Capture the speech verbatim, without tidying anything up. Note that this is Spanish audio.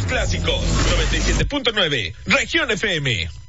los clásicos. noventa y siete punto nueve, Región F M.